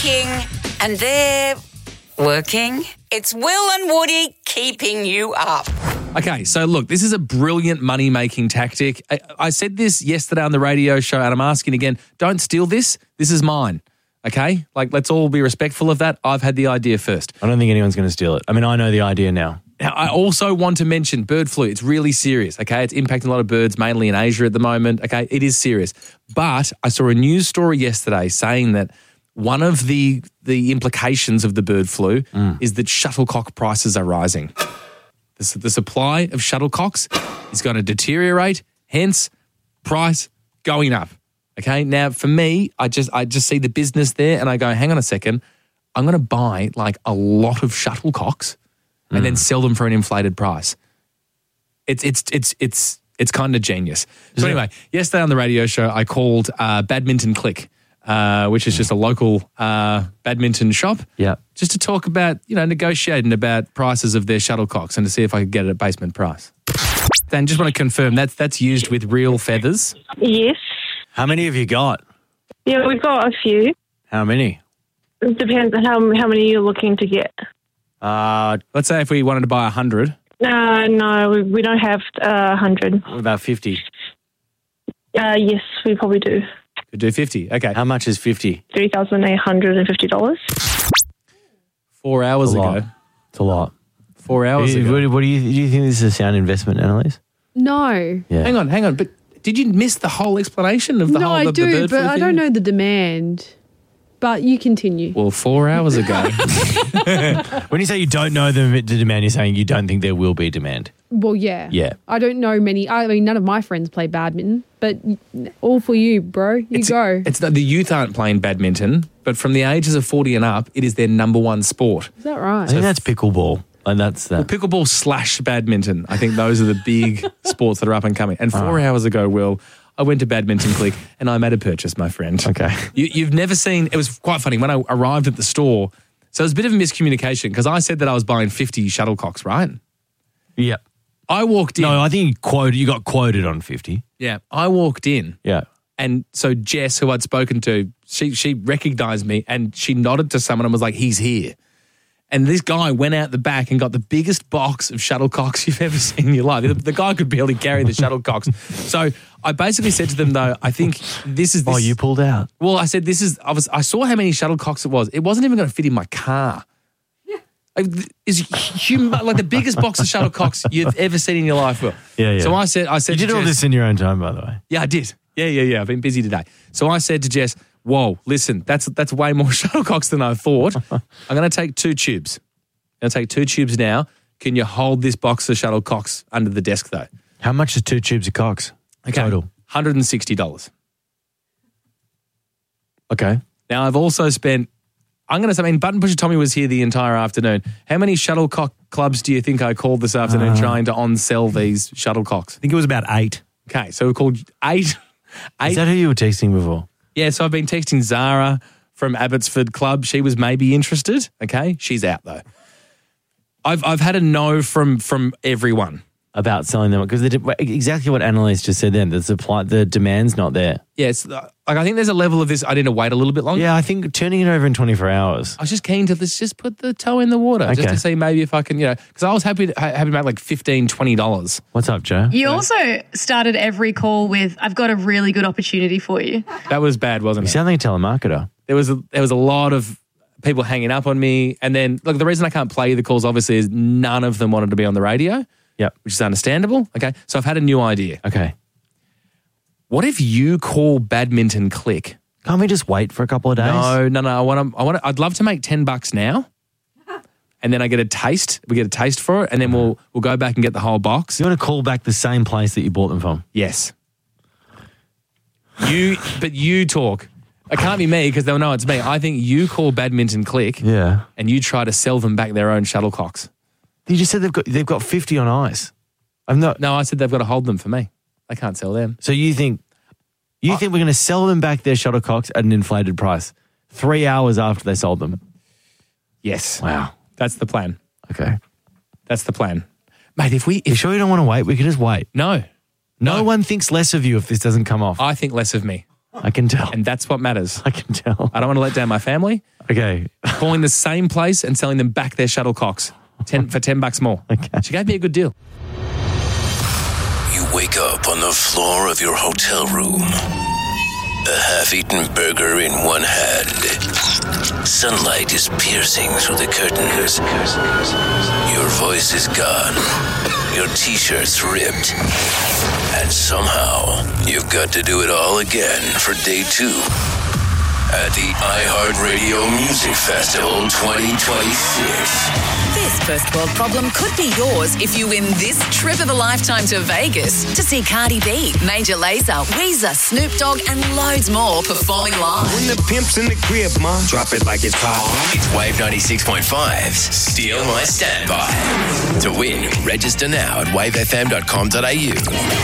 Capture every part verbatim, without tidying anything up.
working and they're working. It's Will and Woody keeping you up. Okay, so look, this is a brilliant money-making tactic. I, I said this yesterday on the radio show, and I'm asking again, don't steal this. This is mine, okay? Like, let's all be respectful of that. I've had the idea first. I don't think anyone's going to steal it. I mean, I know the idea now. Now, I also want to mention bird flu. It's really serious, okay? It's impacting a lot of birds, mainly in Asia at the moment, okay? It is serious. But I saw a news story yesterday saying that one of the, the implications of the bird flu mm. is that shuttlecock prices are rising. The, the supply of shuttlecocks is going to deteriorate, hence price going up. Okay, now for me, I just I just see the business there and I go, hang on a second, I'm going to buy like a lot of shuttlecocks and mm. then sell them for an inflated price. It's it's it's it's it's kind of genius. So anyway, yesterday on the radio show, I called uh, Badminton Click. Uh, which is just a local uh, badminton shop. Yeah. Just to talk about, you know, negotiating about prices of their shuttlecocks and to see if I could get it at basement price. Dan, just want to confirm that's that's used with real feathers. Yes. How many have you got? Yeah, we've got a few. How many? It depends on how how many you're looking to get. Uh, let's say if we wanted to buy a hundred. Uh, no, we, we don't have a uh, hundred. What about fifty? Uh, yes, we probably do. Could do fifty. Okay. How much is fifty? three thousand eight hundred fifty dollars. Four hours It's a ago. lot. It's a lot. Four hours What, ago. what do you do? You think this is a sound investment, Annalise? No. Yeah. Hang on, hang on. But did you miss the whole explanation of the no, whole I the, do, the bird but flu I thing? don't know the demand. But you continue. Well, four hours ago. When you say you don't know the, the demand, you're saying you don't think there will be demand. Well, yeah. Yeah. I don't know many. I mean, none of my friends play badminton, but all for you, bro. You it's, go. It's the, the youth aren't playing badminton, but from the ages of forty and up, it is their number one sport. Is that right? I think that's pickleball. And that's that. Well, pickleball slash badminton. I think those are the big sports that are up and coming. And four oh. hours ago, Will, I went to Badminton Click and I made a purchase, my friend. Okay. You, you've never seen, it was quite funny, when I arrived at the store, so it was a bit of a miscommunication because I said that I was buying fifty shuttlecocks, right? Yeah. I walked in. No, I think you quoted, you got quoted on fifty. Yeah. I walked in. Yeah. And so Jess, who I'd spoken to, she she recognised me and she nodded to someone and was like, he's here. And this guy went out the back and got the biggest box of shuttlecocks you've ever seen in your life. The, the guy could barely carry the shuttlecocks. So I basically said to them, though, I think this is this. Oh, you pulled out. Well, I said, this is, I was, I saw how many shuttlecocks it was. It wasn't even going to fit in my car. Like, it's hum- like the biggest box of shuttlecocks you've ever seen in your life, Will. Yeah, yeah. So I said, I said You did to all Jess, this in your own time, by the way. yeah, I did. Yeah, yeah, yeah. I've been busy today. So I said to Jess, whoa, listen, that's that's way more shuttlecocks than I thought. I'm going to take two tubes. I'm going to take two tubes now. Can you hold this box of shuttlecocks under the desk, though? How much is two tubes of cocks? Okay. Total. one hundred sixty dollars. Okay. Now, I've also spent, I'm going to say, I mean, Button Pusher Tommy was here the entire afternoon. How many shuttlecock clubs do you think I called this afternoon uh, trying to on-sell these shuttlecocks? I think it was about eight. Okay, so we called eight. eight. Is that who you were texting before? Yeah, so I've been texting Zara from Abbotsford Club. She was maybe interested. Okay, she's out though. I've I've had a no from from everyone about selling them because exactly what Annalise just said. Then the supply, the demand's not there. Yes, yeah, like I think there's a level of this. I need to wait a little bit longer. Yeah, I think turning it over in twenty-four hours. I was just keen to let's just put the toe in the water okay. just to see maybe if I can, you know, because I was happy to, happy to make like fifteen dollars, twenty dollars. What's up, Joe? You also started every call with, I've got a really good opportunity for you. That was bad, wasn't you it? You sound like a telemarketer. There was a, there was a lot of people hanging up on me. And then, look, the reason I can't play the calls, obviously, is none of them wanted to be on the radio. Yep. Which is understandable. Okay. So I've had a new idea. Okay. What if you call Badminton Click? Can't we just wait for a couple of days? No, no, no. I want to, I want to, I'd love to make ten bucks now. And then I get a taste. We get a taste for it. And then we'll we'll go back and get the whole box. You want to call back the same place that you bought them from? Yes. You, but you talk. It can't be me because they'll know it's me. I think you call Badminton Click. Yeah. And you try to sell them back their own shuttlecocks. You just said they've got they've got fifty on ice. I'm not. No, I said they've got to hold them for me. I can't sell them. So you think you I, think we're going to sell them back their shuttlecocks at an inflated price three hours after they sold them? Yes. Wow. That's the plan. Okay. That's the plan. Mate, if we... If, you sure you don't want to wait? We can just wait. No. No, no one thinks less of you if this doesn't come off. I think less of me. I can tell. And that's what matters. I can tell. I don't want to let down my family. Okay. Calling the same place and selling them back their shuttlecocks ten, for ten bucks more. Okay. She gave me a good deal. You wake up on the floor of your hotel room. A half-eaten burger in one hand. Sunlight is piercing through the curtains. Your voice is gone. Your t-shirt's ripped. And somehow, you've got to do it all again for day two at the iHeartRadio Music Festival twenty twenty-six. This first world problem could be yours if you win this trip of a lifetime to Vegas to see Cardi B, Major Lazer, Weezer, Snoop Dogg, and loads more performing live. When the pimp's in the crib, ma, drop it like it's hot. It's Wave ninety-six point five's Steal My Standby. To win, register now at wave f m dot com dot a u.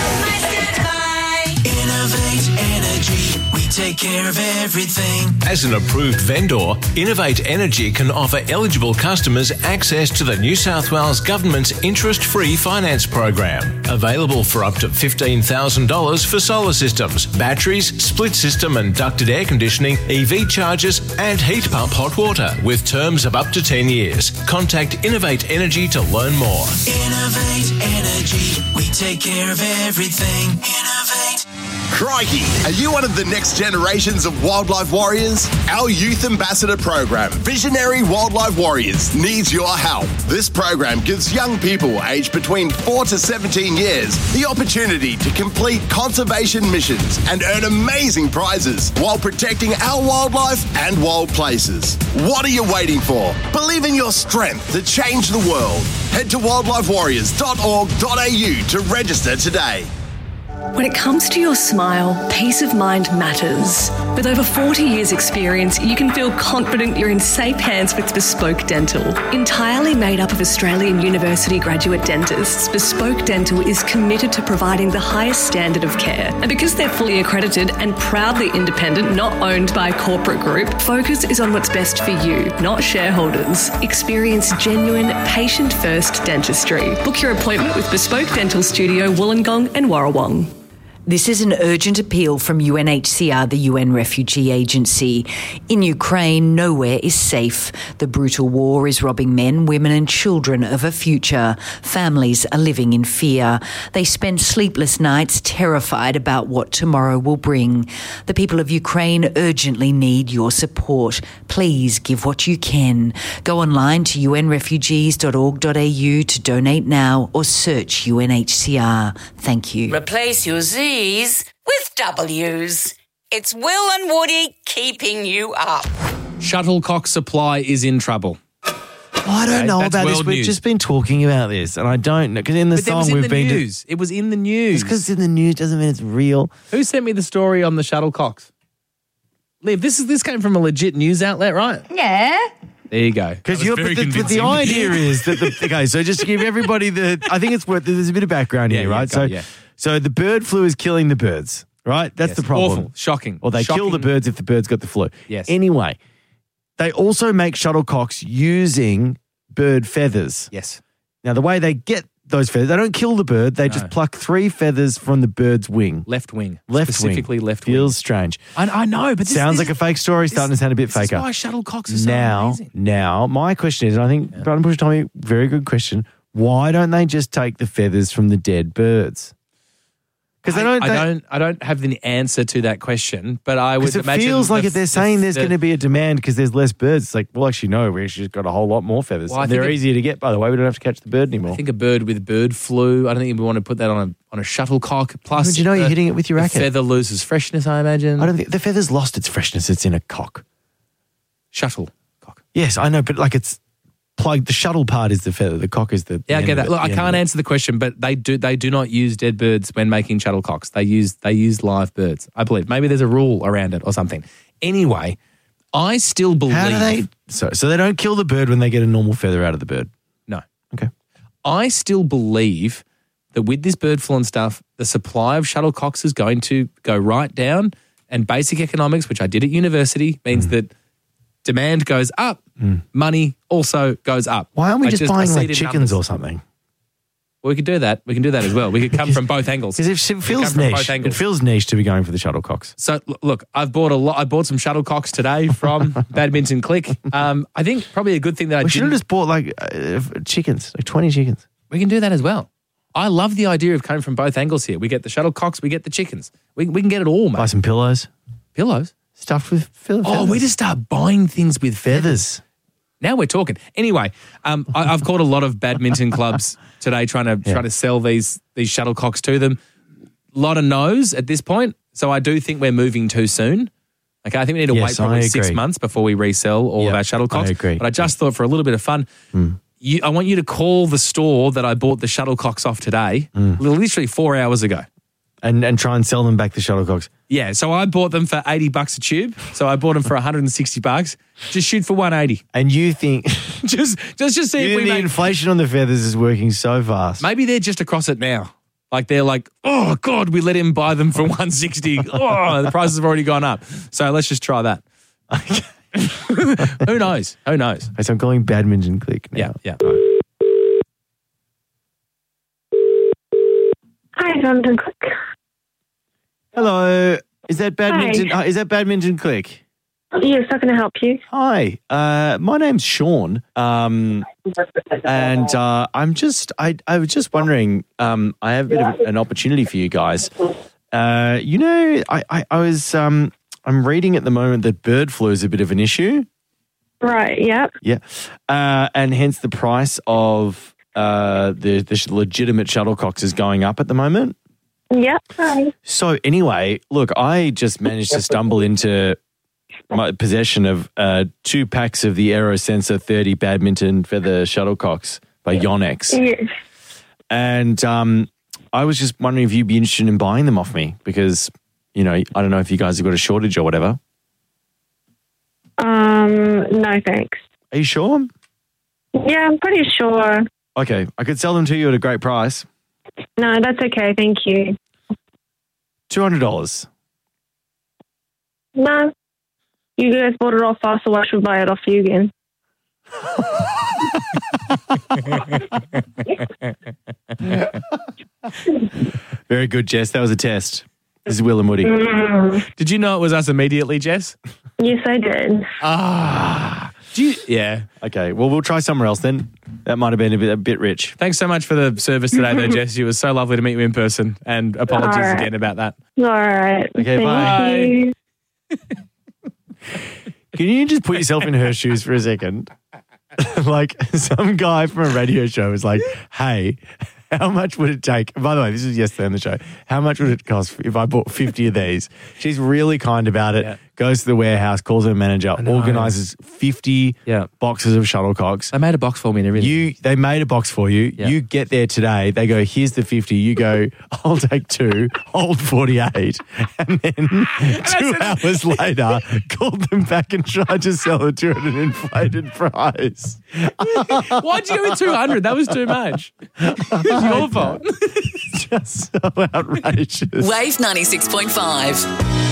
Innovate Energy, we take care of everything. As an approved vendor, Innovate Energy can offer eligible customers access to the New South Wales Government's interest-free finance program. Available for up to fifteen thousand dollars for solar systems, batteries, split system and ducted air conditioning, E V chargers and heat pump hot water with terms of up to ten years. Contact Innovate Energy to learn more. Innovate Energy, we take care of everything. Innovate. Crikey! Are you one of the next generations of wildlife warriors? Our Youth Ambassador program, Visionary Wildlife Warriors, needs your help. This program gives young people aged between four to seventeen years the opportunity to complete conservation missions and earn amazing prizes while protecting our wildlife and wild places. What are you waiting for? Believe in your strength to change the world. Head to wildlife warriors dot org dot a u to register today. When it comes to your smile, peace of mind matters. With over forty years experience, you can feel confident you're in safe hands with Bespoke Dental. Entirely made up of Australian University graduate dentists, Bespoke Dental is committed to providing the highest standard of care. And because they're fully accredited and proudly independent, not owned by a corporate group, focus is on what's best for you, not shareholders. Experience genuine, patient-first dentistry. Book your appointment with Bespoke Dental Studio, Wollongong and Warrawong. This is an urgent appeal from U N H C R, the U N Refugee Agency. In Ukraine, nowhere is safe. The brutal war is robbing men, women and children of a future. Families are living in fear. They spend sleepless nights terrified about what tomorrow will bring. The people of Ukraine urgently need your support. Please give what you can. Go online to u n refugees dot org dot a u to donate now or search U N H C R. Thank you. Replace your Z's with W's. It's Will and Woody keeping you up. Shuttlecock supply is in trouble. I don't Okay, know that's about this. world We've news. just been talking about this, and I don't know because in the But it song was in we've the been. news. It was in the news. Just because it's in the news doesn't mean it's real. Who sent me the story on the shuttlecocks? Liv, this is this came from a legit news outlet, right? Yeah. There you go. Because That was you're, very but the, but the convincing. idea is that the okay. So just to give everybody the, I think it's worth. There's a bit of background Yeah, here, yeah, right? go, so, yeah. so the bird flu is killing the birds, right? That's Yes, the problem. awful, shocking, Or they kill the shocking. birds if the birds got the flu. Yes. Anyway, they also make shuttlecocks using bird feathers. Yes. Now the way they get those feathers, they don't kill the bird. They No. just pluck three feathers from the bird's wing. Left wing. Left Specifically wing. left wing. Feels strange. I, I know, but this, Sounds this, like a fake story, starting to sound a bit this is faker. why shuttlecocks are so now, amazing. now, my question is, and I think Brandon Bush told me, very good question. Why don't they just take the feathers from the dead birds? Because they I, don't. I they- don't. I don't have the answer to that question, but I would Because it imagine feels like the- if they're the- saying there's the- going to be a demand because there's less birds, it's like, well, actually, no, we actually just got a whole lot more feathers. Well, I And think they're it- easier to get, by the way. We don't have to catch the bird anymore. I think a bird with bird flu. I don't think we want to put that on a on a shuttlecock. Plus, But you know the- you're hitting it with your the racket. feather loses freshness. I imagine. I don't think the feather's lost its freshness. It's in a cock. Shuttlecock. Yes, I know, but like it's plugged. The shuttle part is the feather. The cock is the. Yeah, I the get end of that. it, Look, the I end can't of it. answer the question, but they do they do not use dead birds when making shuttlecocks. They use they use live birds. I believe. Maybe there's a rule around it or something. Anyway, I still believe. How do they? So, so they don't kill the bird when they get a normal feather out of the bird. No. Okay. I still believe that with this bird flu and stuff, the supply of shuttlecocks is going to go right down, and basic economics, which I did at university, means Mm. that demand goes up, money also goes up. Why aren't we I just, I buying see like it in chickens numbers. or something? Well, we could do that. We can do that as well. We could come from both angles. Because it We feels come from niche. both It angles. feels niche to be going for the shuttlecocks. So l- look, I've bought a lot. I bought some shuttlecocks today from Badminton Click. Um, I think probably a good thing that I We should have didn't. just bought like uh, chickens, like twenty chickens. We can do that as well. I love the idea of coming from both angles here. We get the shuttlecocks, we get the chickens. We we can get it all, mate. Buy some pillows. Pillows stuffed with feathers. Oh, we just start buying things with feathers. Now we're talking. Anyway, um, I, I've called a lot of badminton clubs today trying to Yeah. try to sell these these shuttlecocks to them. A lot of no's at this point, so I do think we're moving too soon. Okay, I think we need to Yes, wait probably I six agree. months before we resell all Yep, of our shuttlecocks. I agree. But I just thought for a little bit of fun, you, I want you to call the store that I bought the shuttlecocks off today, literally four hours ago. And and try and sell them back the shuttlecocks. Yeah, so I bought them for eighty bucks a tube. So I bought them for one hundred sixty bucks. Just shoot for one eighty. And you think just just just see you if we think the make inflation on the feathers is working so fast. Maybe they're just across it now. Like they're like, oh God, we let him buy them for one sixty. Oh, the prices have already gone up. So let's just try that. Who knows? Who knows? So I'm calling Badminton Click now. Yeah, yeah. Hi, London Click. Hello. Is that badminton? Hi. Uh, is that Badminton Click? Yes, how can I help you? Hi. Uh, my name's Sean. Um, and uh, I'm just I I was just wondering. Um, I have a bit of an opportunity for you guys. Uh, you know, I, I I was um I'm reading at the moment that bird flu is a bit of an issue. Right, yeah. Yeah. Uh, and hence the price of uh, the, the legitimate shuttlecocks is going up at the moment. Yep. Hi. So anyway, look, I just managed to stumble into my possession of uh, two packs of the AeroSensor thirty badminton feather shuttlecocks by Yonex. Yes. And um, I was just wondering if you'd be interested in buying them off me because, you know, I don't know if you guys have got a shortage or whatever. Um, no thanks. Are you sure? Yeah, I'm pretty sure. Okay, I could sell them to you at a great price. No, that's okay, thank you. two hundred dollars. No. You guys bought it off us, so I should buy it off you again. Very good, Jess. That was a test. This is Will and Woody. Mm. Did you know it was us immediately, Jess? Yes, I did. Ah. Do you, yeah. Okay, well, we'll try somewhere else then. That might have been a bit, a bit rich. Thanks so much for the service today, though, Jess. It was so lovely to meet you in person, and apologies All right. again about that. All right. Okay, Thank bye. you. Can you just put yourself in her shoes for a second? Like some guy from a radio show was like, hey, how much would it take? By the way, this was yesterday on the show. How much would it cost if I bought fifty of these? She's really kind about it. Yeah. Goes to the warehouse, calls her manager, know. organises fifty Yeah. boxes of shuttlecocks. They made a box for me and everything. You, they made a box for you. Yeah. You get there today. They go, here's the fifty. You go, I'll take two, hold forty-eight. And then two hours later, called them back and tried to sell it to at an inflated price. Why'd you go with two hundred? That was too much. It's your fault. Just so outrageous. Wave ninety-six point five.